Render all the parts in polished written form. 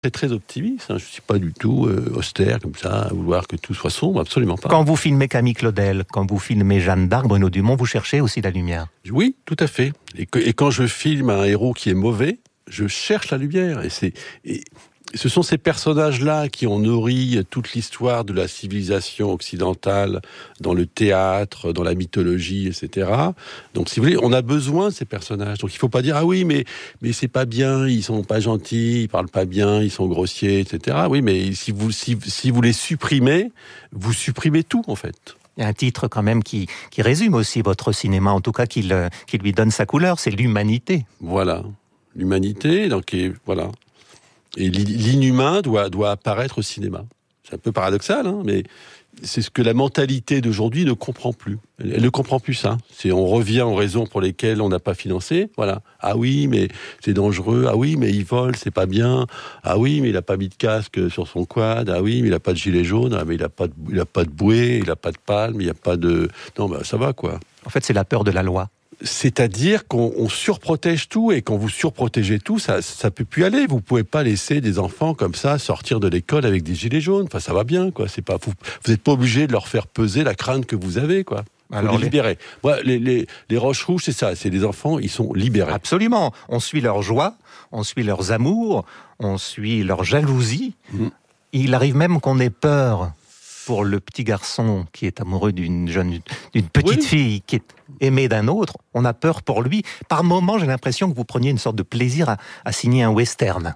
Très très optimiste, je ne suis pas du tout austère comme ça, à vouloir que tout soit sombre, absolument pas. Quand vous filmez Camille Claudel, quand vous filmez Jeanne d'Arc, Bruno Dumont, vous cherchez aussi la lumière. Oui, tout à fait. Et quand je filme un héros qui est mauvais, je cherche la lumière. Et ce sont ces personnages-là qui ont nourri toute l'histoire de la civilisation occidentale dans le théâtre, dans la mythologie, etc. Donc, si vous voulez, on a besoin de ces personnages. Donc, il ne faut pas dire « Ah oui, mais c'est pas bien, ils sont pas gentils, ils parlent pas bien, ils sont grossiers, etc. » Oui, mais si vous les supprimez, vous supprimez tout, en fait. Il y a un titre quand même qui résume aussi votre cinéma, en tout cas qui lui donne sa couleur, c'est l'humanité. Voilà, l'humanité, donc voilà. Et l'inhumain doit apparaître au cinéma. C'est un peu paradoxal, mais c'est ce que la mentalité d'aujourd'hui ne comprend plus. Elle ne comprend plus ça. On revient aux raisons pour lesquelles on n'a pas financé. Voilà. Ah oui, mais c'est dangereux. Ah oui, mais il vole, c'est pas bien. Ah oui, mais il n'a pas mis de casque sur son quad. Ah oui, mais il n'a pas de gilet jaune. Ah mais il n'a pas de bouée, il n'a pas de palme, il n'y a pas de... Non, ça va, quoi. En fait, c'est la peur de la loi. C'est-à-dire qu'on surprotège tout, et quand vous surprotégez tout, ça peut plus aller. Vous pouvez pas laisser des enfants comme ça sortir de l'école avec des gilets jaunes. Enfin, ça va bien, quoi. C'est pas vous êtes pas obligé de leur faire peser la crainte que vous avez, quoi. Alors les libérer. Moi, les Roches Rouges, c'est ça. C'est des enfants, ils sont libérés. Absolument. On suit leur joie, on suit leurs amours, on suit leur jalousie. Il arrive même qu'on ait peur pour le petit garçon qui est amoureux d'une petite fille qui est aimée d'un autre. On a peur pour lui. Par moments, j'ai l'impression que vous preniez une sorte de plaisir à signer un western.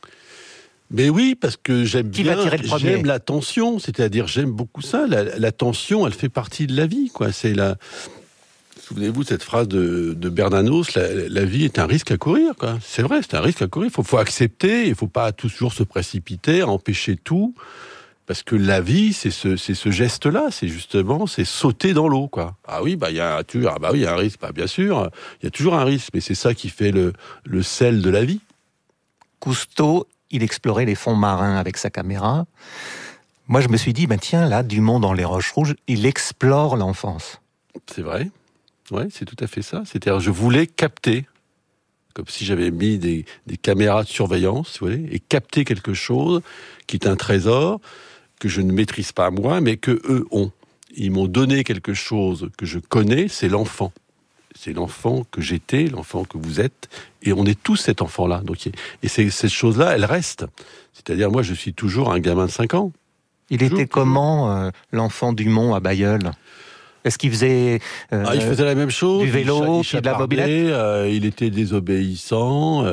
Mais oui, parce que j'aime la tension, c'est-à-dire j'aime beaucoup ça. La tension, elle fait partie de la vie, quoi. Souvenez-vous de cette phrase de Bernanos, la vie est un risque à courir, quoi. C'est vrai, c'est un risque à courir. Il faut accepter, il ne faut pas toujours se précipiter, empêcher tout. Parce que la vie, c'est ce geste-là, c'est sauter dans l'eau, quoi. Ah oui, il y a un risque, bien sûr, il y a toujours un risque, mais c'est ça qui fait le sel de la vie. Cousteau, il explorait les fonds marins avec sa caméra. Moi, je me suis dit, tiens, là, Dumont dans Les Roches Rouges, il explore l'enfance. C'est vrai, ouais, c'est tout à fait ça. C'est-à-dire, je voulais capter, comme si j'avais mis des caméras de surveillance, vous voyez, et capter quelque chose qui est un trésor, que je ne maîtrise pas moi, mais que eux ont. Ils m'ont donné quelque chose que je connais, c'est l'enfant. C'est l'enfant que j'étais, l'enfant que vous êtes, et on est tous cet enfant-là. Et cette chose-là, elle reste. C'est-à-dire, moi, je suis toujours un gamin de 5 ans. Il était comment, l'enfant Dumont à Bailleul ? Est-ce qu'il faisait il faisait la même chose, du vélo, il de la bobylette ? Il était désobéissant,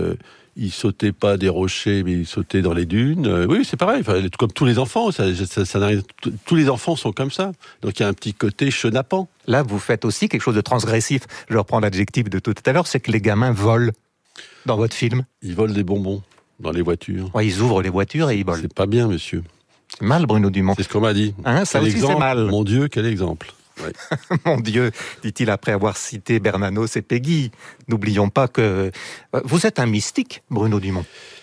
il sautait pas des rochers, mais il sautait dans les dunes. Oui, c'est pareil, comme tous les enfants, tous les enfants sont comme ça. Donc il y a un petit côté chenapan. Là, vous faites aussi quelque chose de transgressif. Je reprends l'adjectif de tout à l'heure, c'est que les gamins volent dans votre film. Ils volent des bonbons dans les voitures. Ouais, ils ouvrent les voitures et ils volent. C'est pas bien, monsieur. C'est mal, Bruno Dumont. C'est ce qu'on m'a dit. Ça aussi, c'est mal. Mon Dieu, quel exemple. Ouais. Mon Dieu, dit-il après avoir cité Bernanos et Péguy. N'oublions pas que... Vous êtes un mystique, Bruno Dumont.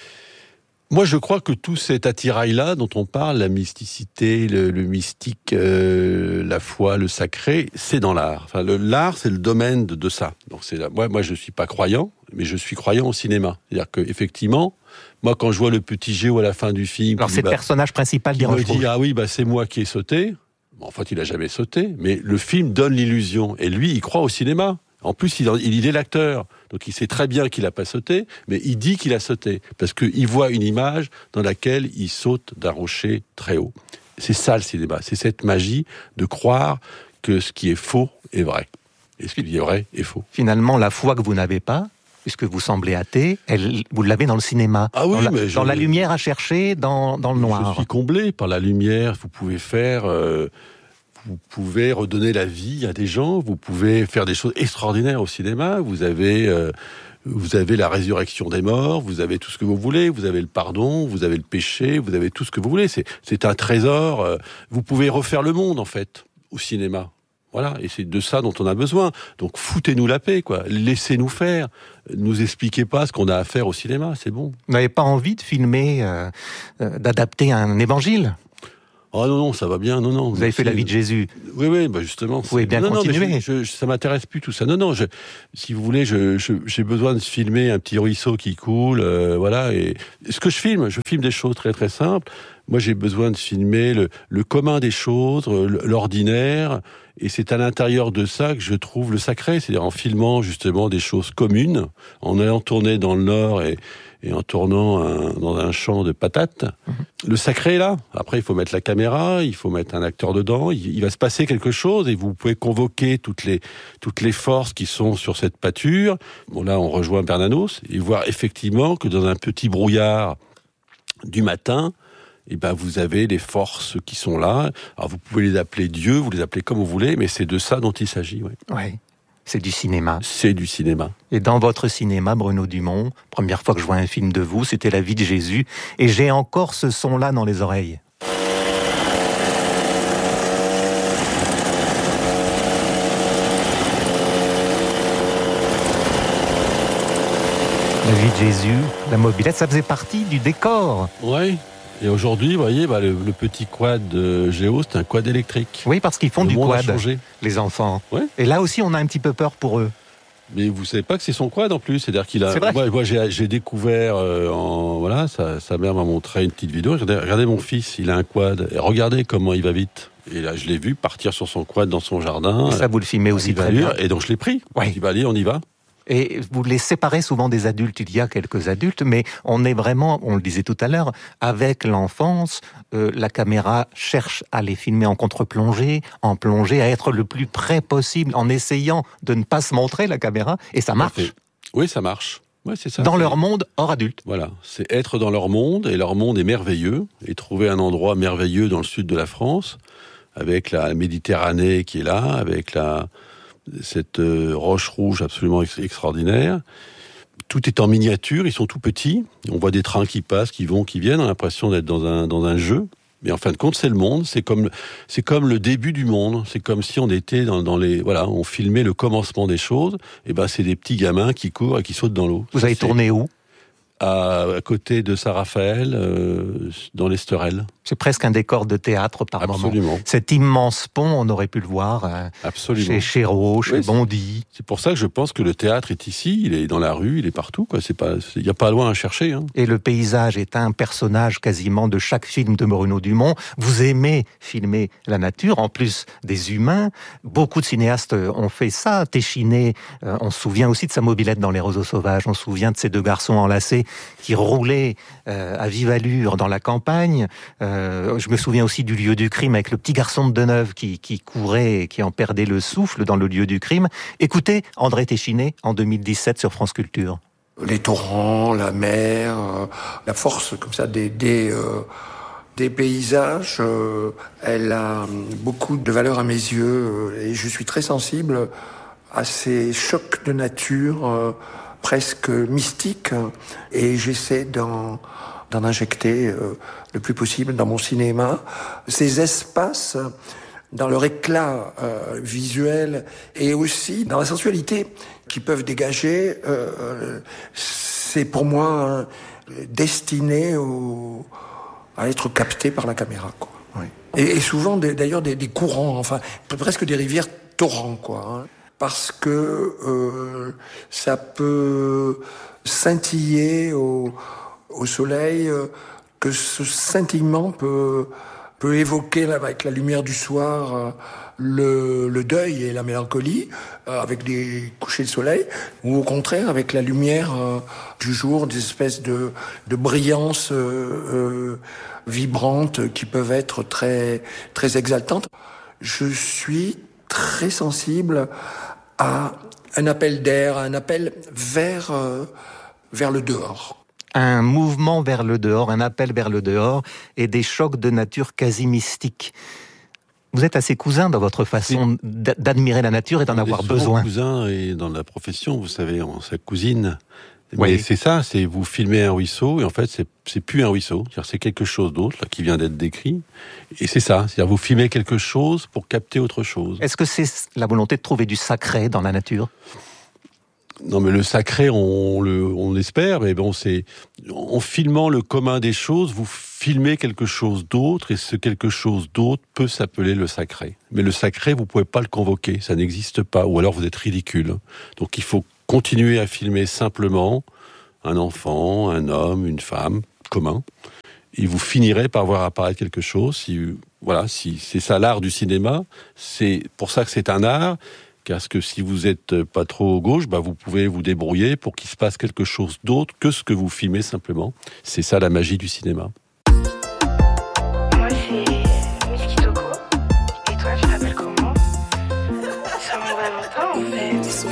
Moi, je crois que tout cet attirail-là dont on parle, la mysticité, le mystique, la foi, le sacré, c'est dans l'art. L'art, c'est le domaine de ça. Donc, moi, je ne suis pas croyant, mais je suis croyant au cinéma. C'est-à-dire qu'effectivement, moi, quand je vois le petit Géo à la fin du film... Alors, c'est le personnage principal des Roches Rouges. Il me dit, ah oui, c'est moi qui ai sauté. En fait, il n'a jamais sauté, mais le film donne l'illusion. Et lui, il croit au cinéma. En plus, il est l'acteur. Donc, il sait très bien qu'il n'a pas sauté, mais il dit qu'il a sauté. Parce qu'il voit une image dans laquelle il saute d'un rocher très haut. C'est ça, le cinéma. C'est cette magie de croire que ce qui est faux est vrai. Et ce qui est vrai est faux. Finalement, la foi que vous n'avez pas, puisque vous semblez athée, vous l'avez dans le cinéma. Ah oui, dans la lumière à chercher, dans le noir. Je suis comblé par la lumière. Vous pouvez redonner la vie à des gens, vous pouvez faire des choses extraordinaires au cinéma, vous avez la résurrection des morts, vous avez tout ce que vous voulez, vous avez le pardon, vous avez le péché, vous avez tout ce que vous voulez. C'est un trésor. Vous pouvez refaire le monde, en fait, au cinéma. Voilà, et c'est de ça dont on a besoin. Donc foutez-nous la paix, quoi. Laissez-nous faire. Nous expliquez pas ce qu'on a à faire au cinéma, c'est bon. Vous n'avez pas envie de filmer, d'adapter un évangile ? Oh non, ça va bien, non. Vous avez fait la vie de Jésus. Oui, justement. Vous pouvez bien continuer. Mais ça m'intéresse plus tout ça. Non, si vous voulez, j'ai besoin de filmer un petit ruisseau qui coule, voilà. Et ce que je filme des choses très très simples. Moi, j'ai besoin de filmer le commun des choses, l'ordinaire, et c'est à l'intérieur de ça que je trouve le sacré, c'est-à-dire en filmant justement des choses communes, en allant tourner dans le Nord et en tournant dans un champ de patates. Le sacré est là. Après, il faut mettre la caméra, il faut mettre un acteur dedans, il va se passer quelque chose et vous pouvez convoquer toutes les forces qui sont sur cette pâture. Bon, là, on rejoint Bernanos et voir effectivement que dans un petit brouillard du matin, vous avez les forces qui sont là. Alors, vous pouvez les appeler Dieu, vous les appelez comme vous voulez, mais c'est de ça dont il s'agit. Ouais. C'est du cinéma. C'est du cinéma. Et dans votre cinéma, Bruno Dumont, première fois que je vois un film de vous, c'était La vie de Jésus, et j'ai encore ce son-là dans les oreilles. La vie de Jésus, la mobilette, ça faisait partie du décor. Oui. Et aujourd'hui, vous voyez, le petit quad de Géo, c'est un quad électrique. Oui, parce qu'ils font du quad, les enfants. Ouais. Et là aussi, on a un petit peu peur pour eux. Mais vous savez pas que c'est son quad en plus, c'est-à-dire qu'il a. C'est vrai. Moi, j'ai découvert sa mère m'a montré une petite vidéo. Regardez mon fils, il a un quad. Et regardez comment il va vite. Et là, je l'ai vu partir sur son quad dans son jardin. Et ça, vous le filmez aussi très bien. Et donc je l'ai pris. Ouais. Il va aller, on y va. Et vous les séparez souvent des adultes. Il y a quelques adultes, mais on est vraiment, on le disait tout à l'heure, avec l'enfance, la caméra cherche à les filmer en contre-plongée, en plongée, à être le plus près possible, en essayant de ne pas se montrer la caméra, et ça marche. Oui, ça marche. Ouais, c'est ça. Dans leur monde hors adulte. Voilà, c'est être dans leur monde, et leur monde est merveilleux, et trouver un endroit merveilleux dans le sud de la France, avec la Méditerranée qui est là, avec cette roche rouge absolument extraordinaire. Tout est en miniature, ils sont tout petits. On voit des trains qui passent, qui vont, qui viennent. On a l'impression d'être dans un jeu. Mais en fin de compte, c'est le monde. C'est comme le début du monde. C'est comme si on était on filmait le commencement des choses. Et c'est des petits gamins qui courent et qui sautent dans l'eau. Vous avez tourné où ? À côté de Saint-Raphaël, dans l'Esterel. C'est presque un décor de théâtre par moment. Absolument. Cet immense pont, on aurait pu le voir chez Chéreau, chez Bondy. C'est pour ça que je pense que le théâtre est ici, il est dans la rue, il est partout. Il n'y a pas loin à chercher. Hein. Et le paysage est un personnage quasiment de chaque film de Bruno Dumont. Vous aimez filmer la nature, en plus des humains. Beaucoup de cinéastes ont fait ça. Téchiné, on se souvient aussi de sa mobilette dans Les Roseaux Sauvages. On se souvient de ces deux garçons enlacés qui roulaient à vive allure dans la campagne. Je me souviens aussi du lieu du crime avec le petit garçon de Deneuve qui courait et qui en perdait le souffle dans le lieu du crime. Écoutez André Téchiné en 2017 sur France Culture. Les torrents, la mer, la force comme ça des paysages, elle a beaucoup de valeur à mes yeux et je suis très sensible à ces chocs de nature presque mystiques et j'essaie d'en injecter le plus possible dans mon cinéma. Ces espaces, dans leur éclat visuel et aussi dans la sensualité qu'ils peuvent dégager, c'est pour moi destiné à être capté par la caméra, quoi. Oui. Et souvent, d'ailleurs, des courants, enfin, presque des rivières torrents, quoi. Hein, parce que ça peut scintiller au soleil, que ce scintillement peut évoquer avec la lumière du soir le deuil et la mélancolie avec des couchers de soleil, ou au contraire avec la lumière du jour, des espèces de brillances vibrantes qui peuvent être très, très exaltantes. Je suis très sensible à un appel d'air, un appel vers le dehors. Un mouvement vers le dehors, un appel vers le dehors et des chocs de nature quasi mystiques. Vous êtes assez cousin dans votre façon d'admirer la nature et d'en avoir besoin. Cousin et dans la profession, vous savez, on sa cousine. Oui. Mais c'est ça, c'est vous filmez un ruisseau et en fait c'est plus un ruisseau, c'est quelque chose d'autre là, qui vient d'être décrit. Et c'est ça, c'est-à-dire vous filmez quelque chose pour capter autre chose. Est-ce que c'est la volonté de trouver du sacré dans la nature ? Non, mais le sacré, on l'espère, mais bon, c'est en filmant le commun des choses, vous filmez quelque chose d'autre, et ce quelque chose d'autre peut s'appeler le sacré. Mais le sacré, vous pouvez pas le convoquer, ça n'existe pas, ou alors vous êtes ridicule. Donc il faut continuer à filmer simplement un enfant, un homme, une femme, commun, et vous finirez par voir apparaître quelque chose. Si c'est ça l'art du cinéma, c'est pour ça que c'est un art. Parce que si vous êtes pas trop gauche, vous pouvez vous débrouiller pour qu'il se passe quelque chose d'autre que ce que vous filmez simplement. C'est ça la magie du cinéma.